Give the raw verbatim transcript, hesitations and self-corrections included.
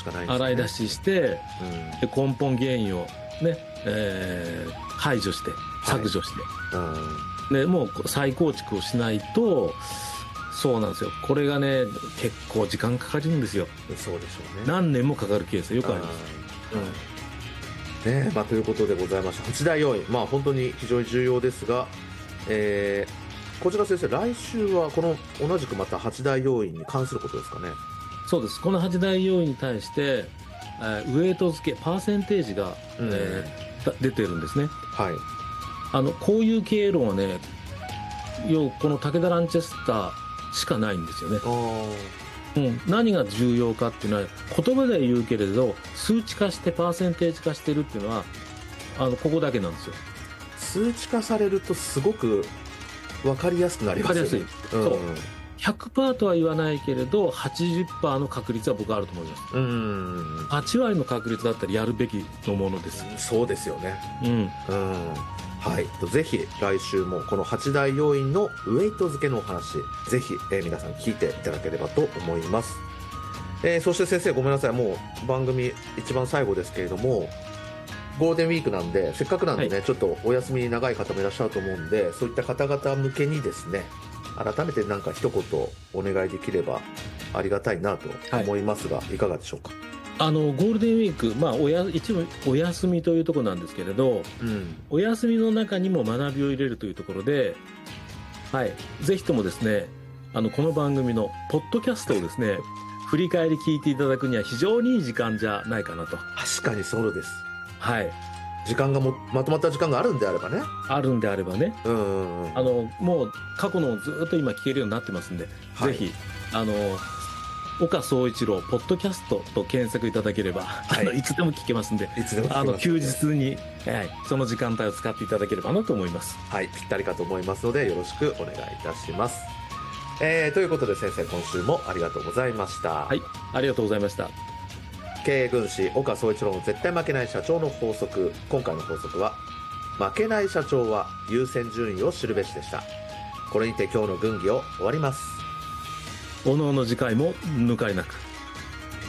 かないんですね。 洗い出しして、うん、で根本原因をね、えー、排除して削除して、はい、うん、でもう再構築をしないと、そうなんですよ、これがね結構時間かかるんですよ。 そうでしょうね。 何年もかかるケースよくあります。 うん、ね、まあ、ということでございました。はち大要因、まあ、本当に非常に重要ですが、えー、小塚先生、来週はこの同じくまたはち大要因に関することですかね。 そうです。このはち大要因に対して、えー、ウエイト付けパーセンテージが、うん、えー、出てるんですね。 はい。 あのこういう経路はね、要この武田ランチェスターしかないんですよね。うん、何が重要かっていうのは言葉で言うけれど数値化してパーセンテージ化してるっていうのはあのここだけなんですよ。 数値化されるとすごく分かりやすくなりますよね。分かりやすい、うん、そうひゃくパーセント とは言わないけれど はちじゅっパーセント の確率は僕はあると思います。うん、はち割の確率だったらやるべきのものです。 そうですよね。 うん、うん、 はい、ぜひ来週もこのはち大要因のウエイト付けのお話ぜひ、えー、皆さん聞いていただければと思います。えー、そして先生ごめんなさい、もう番組一番最後ですけれども、ゴールデンウィークなんでせっかくなんでね、はい、ちょっとお休み長い方もいらっしゃると思うんで、そういった方々向けにですね改めて何か一言お願いできればありがたいなと思いますが、はい、いかがでしょうか。 あのゴールデンウィーク、まあ、おや一部お休みというところなんですけれど、うん、お休みの中にも学びを入れるというところで、はい、ぜひともですねあのこの番組のポッドキャストをですね振り返り聞いていただくには非常にいい時間じゃないかなと。 確かにそうです。 はい、 時間がもまとまった時間があるんであればねあるんであればね、うんうんうん、あのもう過去のずっと今聞けるようになってますんで、はい、ぜひあの岡総一郎ポッドキャストと検索いただければ、はい、あのいつでも聞けますんで、 いつでも聞けます、ね、 あの休日に、はい、その時間帯を使っていただければなと思います。 はい、ぴったりかと思いますのでよろしくお願いいたします。えー、ということで先生今週もありがとうございました。 はい、ありがとうございました。 経営軍師岡総一郎の絶対負けない社長の法則、今回の法則は負けない社長は優先順位を知るべしでした。これにて今日の軍議を終わります。 おのおの次回も抜かりなく。